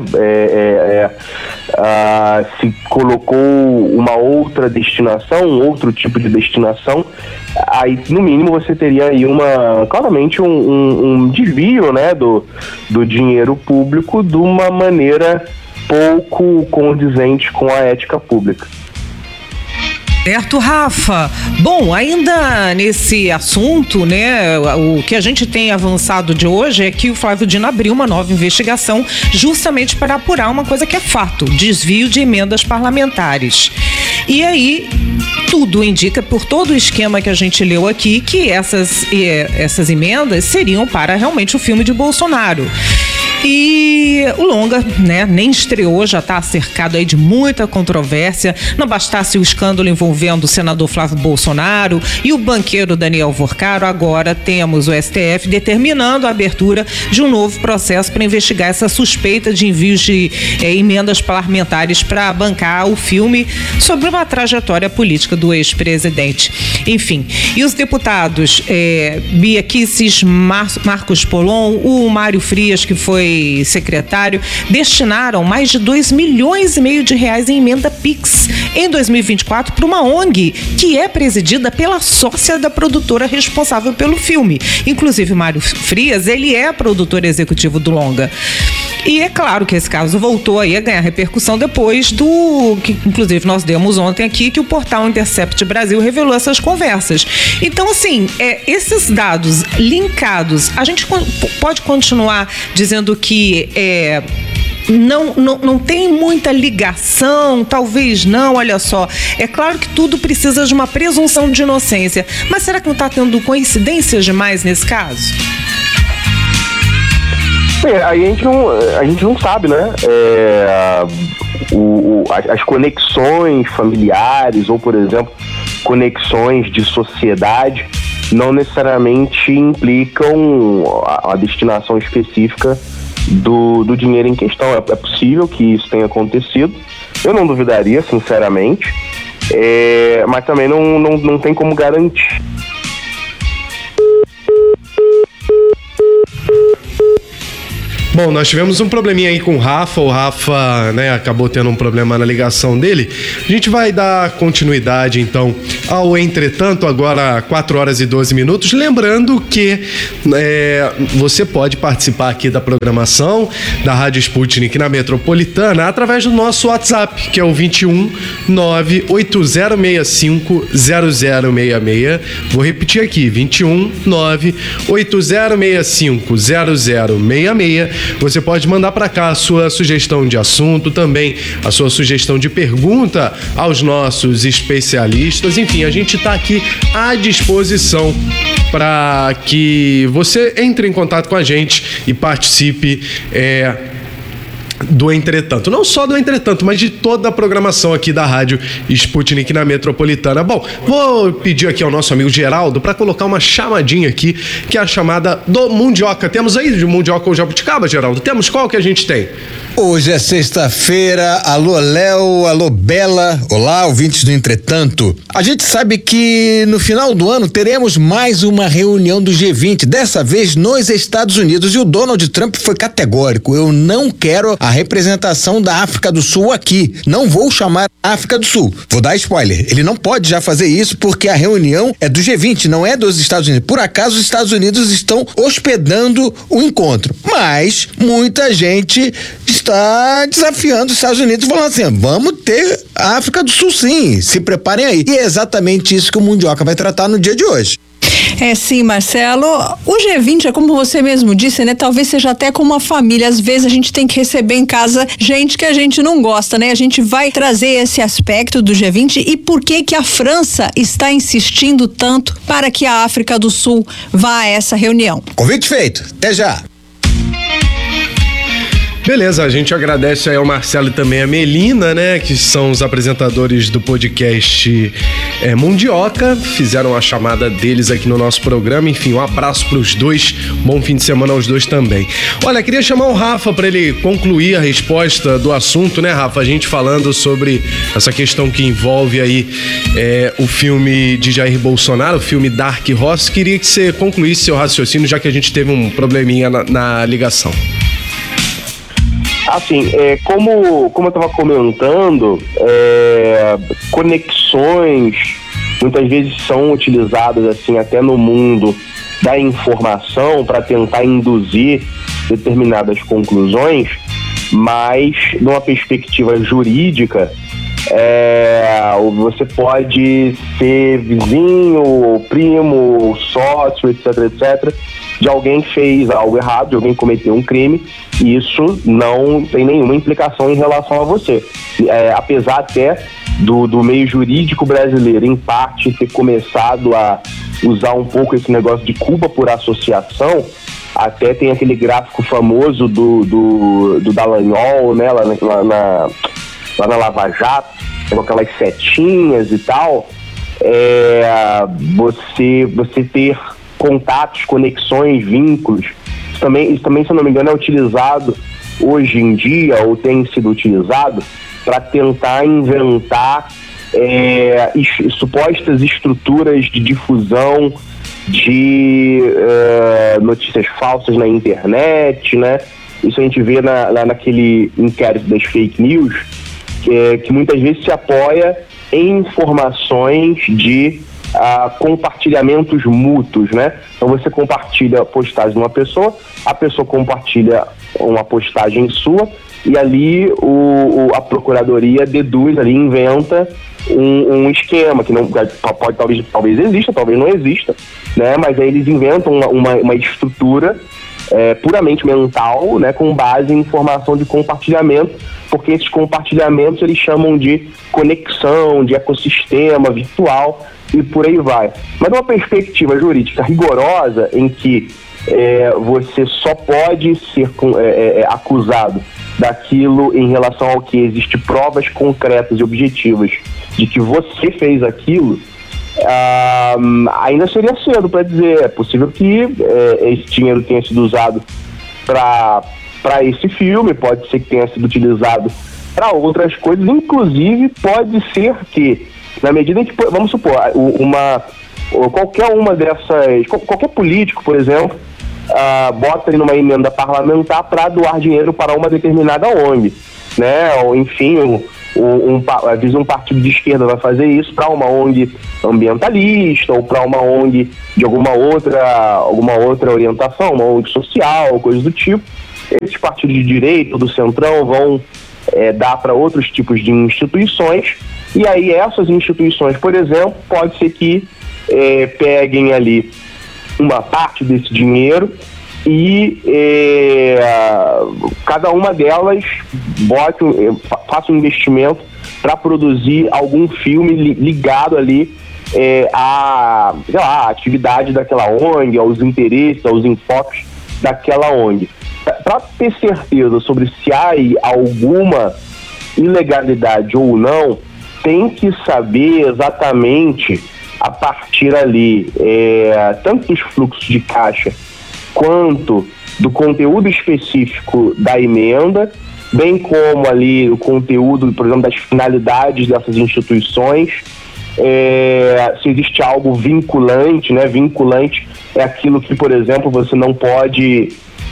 se colocou uma outra destinação, um outro tipo de destinação, aí no mínimo você teria aí claramente um desvio, né, do dinheiro público de uma maneira pouco condizente com a ética pública. Certo, Rafa. Bom, ainda nesse assunto, né, o que a gente tem avançado de hoje é que o Flávio Dino abriu uma nova investigação justamente para apurar uma coisa que é fato: desvio de emendas parlamentares. E aí, tudo indica, por todo o esquema que a gente leu aqui, que essas emendas seriam para realmente o filme de Bolsonaro. E o longa, né, nem estreou, já está cercado aí de muita controvérsia. Não bastasse o escândalo envolvendo o senador Flávio Bolsonaro e o banqueiro Daniel Vorcaro, agora temos o STF determinando a abertura de um novo processo para investigar essa suspeita de envios de emendas parlamentares para bancar o filme sobre uma trajetória política do ex-presidente. Enfim, e os deputados Bia Kicis, Marcos Polon, o Mário Frias, que foi secretário, destinaram mais de 2,5 milhões de reais em emenda PIX em 2024 para uma ONG que é presidida pela sócia da produtora responsável pelo filme. Inclusive, Mário Frias, ele é produtor executivo do longa. E é claro que esse caso voltou aí a ganhar repercussão depois do que, inclusive, nós demos ontem aqui, que o portal Intercept Brasil revelou essas conversas. Então, assim, esses dados linkados, a gente pode continuar dizendo que não tem muita ligação, talvez não, olha só. É claro que tudo precisa de uma presunção de inocência, mas será que não está tendo coincidências demais nesse caso? Aí a gente não sabe, né? As conexões familiares ou, por exemplo, conexões de sociedade não necessariamente implicam a destinação específica do dinheiro em questão. É possível que isso tenha acontecido. Eu não duvidaria, sinceramente, mas também não tem como garantir. Bom, nós tivemos um probleminha aí com o Rafa, né, acabou tendo um problema na ligação dele. A gente vai dar continuidade, então, ao Entretanto, agora 4 horas e 12 minutos. Lembrando que você pode participar aqui da programação da Rádio Sputnik na Metropolitana através do nosso WhatsApp, que é o 21 98065 0066. Vou repetir aqui, 21 98065 0066. Você pode mandar para cá a sua sugestão de assunto, também a sua sugestão de pergunta aos nossos especialistas. Enfim, a gente está aqui à disposição para que você entre em contato com a gente e participe do Entretanto. Não só do Entretanto, mas de toda a programação aqui da Rádio Sputnik na Metropolitana. Bom, vou pedir aqui ao nosso amigo Geraldo para colocar uma chamadinha aqui, que é a chamada do Mundioca. Temos aí de Mundioca ou Jabuticaba, Geraldo? Temos? Qual que a gente tem? Hoje é sexta-feira. Alô, Léo, alô, Bela. Olá, ouvintes do Entretanto. A gente sabe que no final do ano teremos mais uma reunião do G20, dessa vez nos Estados Unidos, e o Donald Trump foi categórico: eu não quero a representação da África do Sul aqui. Não vou chamar a África do Sul. Vou dar spoiler. Ele não pode já fazer isso porque a reunião é do G20, não é dos Estados Unidos. Por acaso, os Estados Unidos estão hospedando o encontro. Mas muita gente está desafiando os Estados Unidos, falando assim: vamos ter a África do Sul sim, se preparem aí. E é exatamente isso que o Mundioca vai tratar no dia de hoje. Sim, Marcelo. O G20 é como você mesmo disse, né? Talvez seja até como uma família. Às vezes a gente tem que receber em casa gente que a gente não gosta, né? A gente vai trazer esse aspecto do G20 e por que a França está insistindo tanto para que a África do Sul vá a essa reunião. Convite feito. Até já. Beleza, a gente agradece aí ao Marcelo e também a Melina, né, que são os apresentadores do podcast Mundioca, fizeram a chamada deles aqui no nosso programa. Enfim, um abraço pros dois, bom fim de semana aos dois também. Olha, queria chamar o Rafa para ele concluir a resposta do assunto, né, Rafa? A gente falando sobre essa questão que envolve aí o filme de Jair Bolsonaro, o filme Dark Horse. Queria que você concluísse seu raciocínio, já que a gente teve um probleminha na ligação. Assim, como eu estava comentando, conexões muitas vezes são utilizadas assim até no mundo da informação para tentar induzir determinadas conclusões, mas numa perspectiva jurídica, você pode ser vizinho, primo, sócio, etc, etc, de alguém que fez algo errado, de alguém que cometeu um crime, e isso não tem nenhuma implicação em relação a você. Apesar até do meio jurídico brasileiro, em parte, ter começado a usar um pouco esse negócio de culpa por associação, Até tem aquele gráfico famoso do Dallagnol, né, lá na Lava Jato, com aquelas setinhas e tal. Você ter contatos, conexões, vínculos. Isso também, se eu não me engano, é utilizado hoje em dia, ou tem sido utilizado, para tentar inventar supostas estruturas de difusão de notícias falsas na internet, né? Isso a gente vê naquele inquérito das fake news, que muitas vezes se apoia em informações de compartilhamentos mútuos, né? Então você compartilha postagem de uma pessoa, a pessoa compartilha uma postagem sua, e ali a procuradoria deduz ali, inventa um esquema que não pode, talvez exista, talvez não exista, né? Mas aí eles inventam uma estrutura puramente mental, né? Com base em informação de compartilhamento, porque esses compartilhamentos eles chamam de conexão, de ecossistema virtual e por aí vai. Mas uma perspectiva jurídica rigorosa em que você só pode ser acusado daquilo em relação ao que existe provas concretas e objetivas de que você fez aquilo, ainda seria cedo para dizer. É possível que esse dinheiro tenha sido usado para esse filme, pode ser que tenha sido utilizado para outras coisas, inclusive pode ser que, na medida em que, vamos supor, qualquer político, por exemplo, bota ali numa emenda parlamentar para doar dinheiro para uma determinada ONG, né? Ou enfim, às vezes um partido de esquerda vai fazer isso para uma ONG ambientalista ou para uma ONG de alguma outra orientação, uma ONG social, coisas do tipo. Esses partidos de direita do centrão vão dar para outros tipos de instituições, e aí essas instituições, por exemplo, pode ser que peguem ali uma parte desse dinheiro e cada uma delas faça um investimento para produzir algum filme ligado ali à atividade daquela ONG, aos interesses, aos enfoques daquela ONG. Para ter certeza sobre se há alguma ilegalidade ou não, tem que saber exatamente, a partir ali, tanto dos fluxos de caixa quanto do conteúdo específico da emenda, bem como ali o conteúdo, por exemplo, das finalidades dessas instituições, se existe algo vinculante, né? Vinculante é aquilo que, por exemplo, você não pode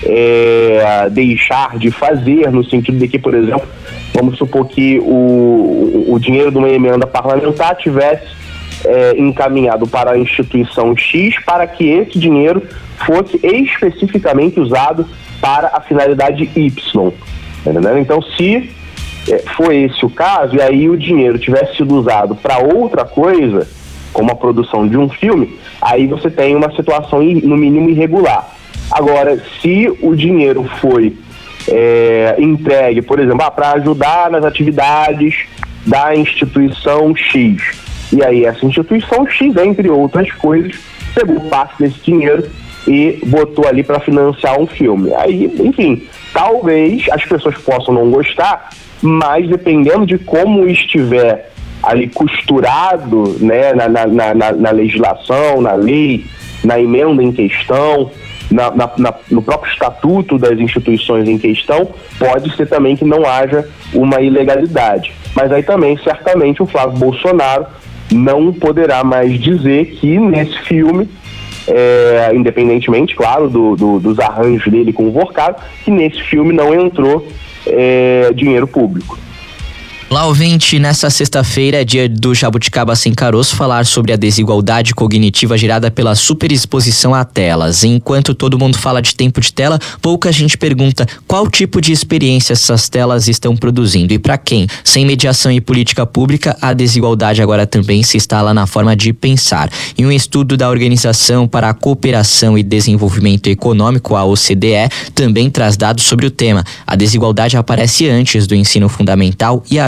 deixar de fazer, no sentido de que, por exemplo, vamos supor que o dinheiro de uma emenda parlamentar tivesse encaminhado para a instituição X, para que esse dinheiro fosse especificamente usado para a finalidade Y. Entendeu? Então, se foi esse o caso, e aí o dinheiro tivesse sido usado para outra coisa, como a produção de um filme, aí você tem uma situação, no mínimo, irregular. Agora, se o dinheiro foi entregue, por exemplo, para ajudar nas atividades da instituição X, e aí essa instituição X, entre outras coisas, pegou parte desse dinheiro e botou ali para financiar um filme. Aí, enfim, talvez as pessoas possam não gostar, mas dependendo de como estiver ali costurado, né, na legislação, na lei, na emenda em questão, no próprio estatuto das instituições em questão, pode ser também que não haja uma ilegalidade. Mas aí também, certamente, o Flávio Bolsonaro não poderá mais dizer que nesse filme, independentemente, claro, dos arranjos dele com o Vorcado, que nesse filme não entrou dinheiro público. Olá, ouvinte, nessa sexta-feira é dia do Jabuticaba Sem Caroço falar sobre a desigualdade cognitiva gerada pela superexposição a telas. Enquanto todo mundo fala de tempo de tela, pouca gente pergunta qual tipo de experiência essas telas estão produzindo e para quem. Sem mediação e política pública, a desigualdade agora também se instala na forma de pensar. Em um estudo da Organização para a Cooperação e Desenvolvimento Econômico, a OCDE, também traz dados sobre o tema. A desigualdade aparece antes do ensino fundamental e ajuda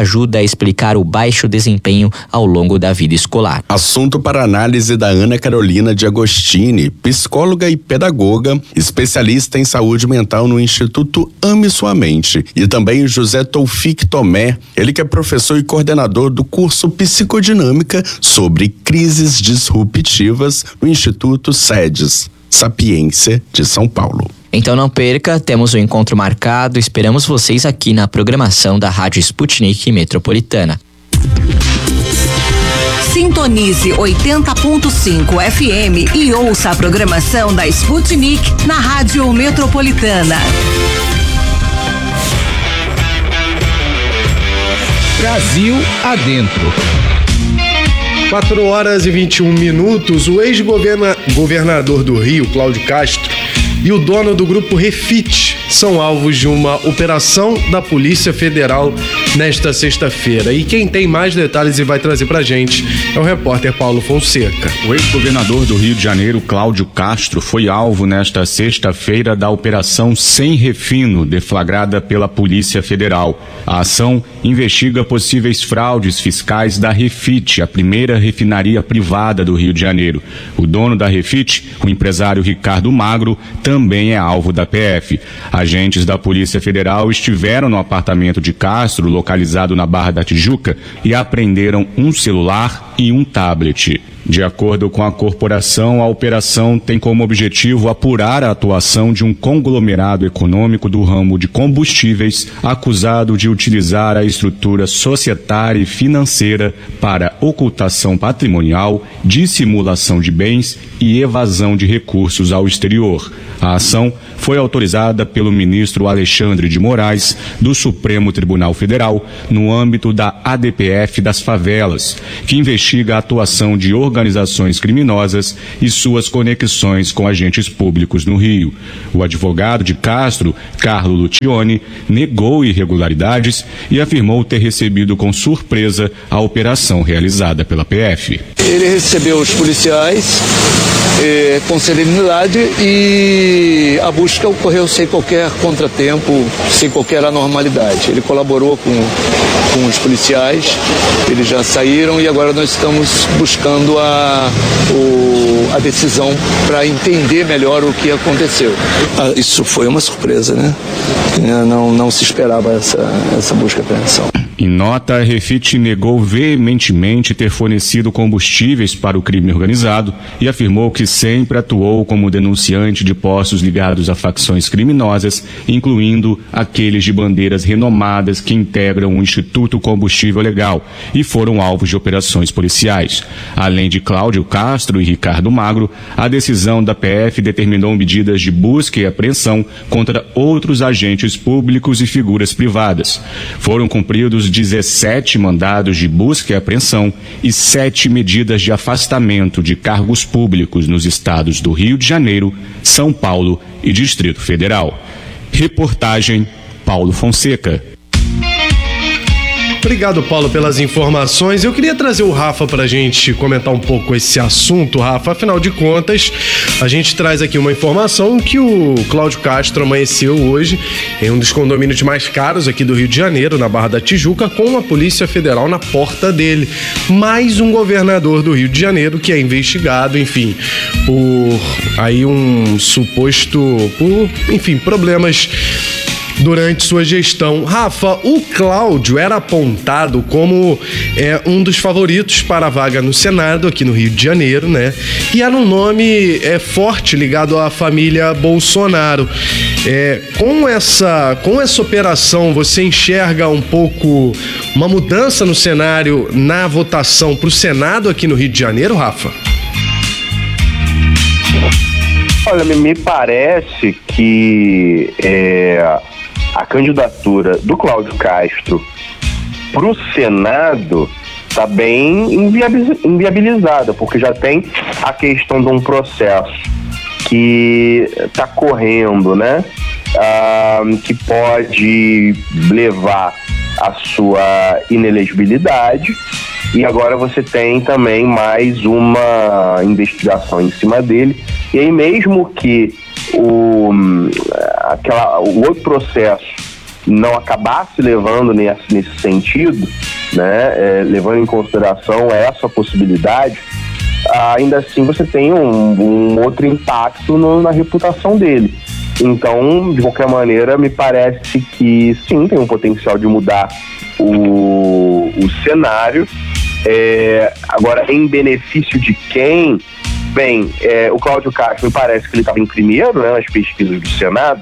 ajuda a explicar o baixo desempenho ao longo da vida escolar. Assunto para análise da Ana Carolina de Agostini, psicóloga e pedagoga, especialista em saúde mental no Instituto Ame Sua Mente, e também José Toufik Tomé, ele que é professor e coordenador do curso Psicodinâmica sobre crises disruptivas no Instituto SEDES, Sapiência de São Paulo. Então não perca, temos um encontro marcado, esperamos vocês aqui na programação da Rádio Sputnik Metropolitana. Sintonize 80.5 FM e ouça a programação da Sputnik na Rádio Metropolitana. Brasil adentro. 4h21, o ex-governador do Rio, Cláudio Castro, e o dono do grupo Refit são alvos de uma operação da Polícia Federal nesta sexta-feira. E quem tem mais detalhes e vai trazer pra gente é o repórter Paulo Fonseca. O ex-governador do Rio de Janeiro, Cláudio Castro, foi alvo nesta sexta-feira da Operação Sem Refino, deflagrada pela Polícia Federal. A ação investiga possíveis fraudes fiscais da Refit, a primeira refinaria privada do Rio de Janeiro. O dono da Refit, o empresário Ricardo Magro, também é alvo da PF. Agentes da Polícia Federal estiveram no apartamento de Castro, localizado na Barra da Tijuca, e apreenderam um celular e um tablet. De acordo com a corporação, a operação tem como objetivo apurar a atuação de um conglomerado econômico do ramo de combustíveis acusado de utilizar a estrutura societária e financeira para ocultação patrimonial, dissimulação de bens e evasão de recursos ao exterior. A ação foi autorizada pelo ministro Alexandre de Moraes, do Supremo Tribunal Federal, no âmbito da ADPF das favelas, que investiga a atuação de organizações criminosas e suas conexões com agentes públicos no Rio. O advogado de Castro, Carlo Lucioni, negou irregularidades e afirmou ter recebido com surpresa a operação realizada pela PF. Ele recebeu os policiais com serenidade e a busca ocorreu sem qualquer contratempo, sem qualquer anormalidade. Ele colaborou com os policiais, eles já saíram e agora nós estamos buscando a decisão para entender melhor o que aconteceu. Isso foi uma surpresa, né? Não se esperava essa busca e apreensão. Em nota, a Refit negou veementemente ter fornecido combustíveis para o crime organizado e afirmou que sempre atuou como denunciante de postos ligados a facções criminosas, incluindo aqueles de bandeiras renomadas que integram o Instituto Combustível Legal e foram alvos de operações policiais. Além de Cláudio Castro e Ricardo Magro, a decisão da PF determinou medidas de busca e apreensão contra outros agentes públicos e figuras privadas. Foram cumpridos 17 mandados de busca e apreensão e 7 medidas de afastamento de cargos públicos nos estados do Rio de Janeiro, São Paulo e Distrito Federal. Reportagem Paulo Fonseca. Obrigado, Paulo, pelas informações. Eu queria trazer o Rafa pra gente comentar um pouco esse assunto, Rafa. Afinal de contas, a gente traz aqui uma informação que o Cláudio Castro amanheceu hoje em um dos condomínios mais caros aqui do Rio de Janeiro, na Barra da Tijuca, com a Polícia Federal na porta dele. Mais um governador do Rio de Janeiro que é investigado, enfim, por aí problemas durante sua gestão. Rafa, o Cláudio era apontado como um dos favoritos para a vaga no Senado aqui no Rio de Janeiro, né? E era um nome forte ligado à família Bolsonaro. Com essa operação, você enxerga um pouco uma mudança no cenário na votação para o Senado aqui no Rio de Janeiro, Rafa? Olha, me parece que a candidatura do Cláudio Castro para o Senado está bem inviabilizada, porque já tem a questão de um processo que está correndo, né? Que pode levar à sua inelegibilidade, e agora você tem também mais uma investigação em cima dele. E aí, mesmo que o outro processo não acabasse levando nesse sentido, né, levando em consideração essa possibilidade, ainda assim você tem um outro impacto na reputação dele. Então, de qualquer maneira, me parece que sim, tem um potencial de mudar o cenário. Agora, em benefício de quem? Bem, o Cláudio Castro, me parece que ele estava em primeiro, né, nas pesquisas do Senado,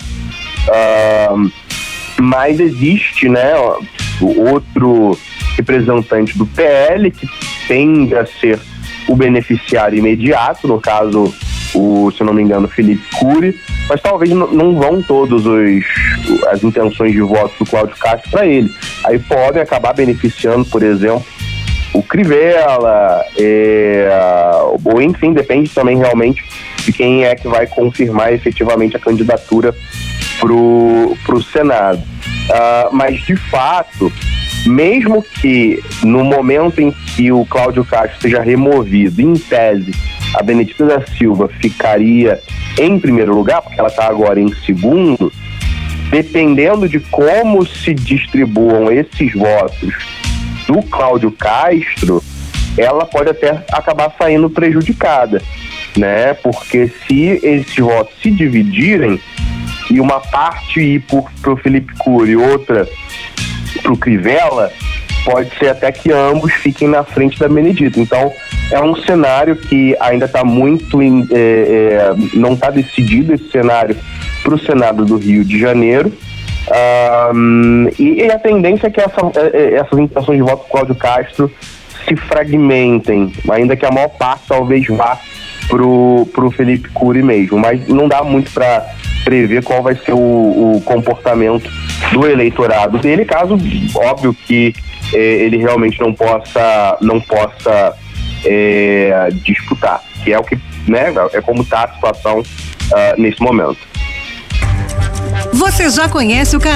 mas existe, né, outro representante do PL que tende a ser o beneficiário imediato, no caso, se eu não me engano, Felipe Cury, mas talvez não vão todas as intenções de voto do Cláudio Castro para ele. Aí podem acabar beneficiando, por exemplo, o Crivella, ou enfim, depende também realmente de quem é que vai confirmar efetivamente a candidatura pro Senado. Mas, de fato, mesmo que no momento em que o Cláudio Castro seja removido, em tese, a Benedita da Silva ficaria em primeiro lugar, porque ela está agora em segundo, dependendo de como se distribuam esses votos do Cláudio Castro, ela pode até acabar saindo prejudicada, né? Porque se esses votos se dividirem e uma parte ir pro Felipe Cury e outra pro Crivella, pode ser até que ambos fiquem na frente da Benedita. Então, é um cenário que ainda está muito... não está decidido esse cenário para o Senado do Rio de Janeiro. E a tendência é que essas intenções de voto do Cláudio Castro se fragmentem, ainda que a maior parte talvez vá pro Felipe Cury mesmo, mas não dá muito para prever qual vai ser o comportamento do eleitorado dele, caso, óbvio, que ele realmente não possa disputar, que é o que, né, é como está a situação nesse momento. Você já conhece o canal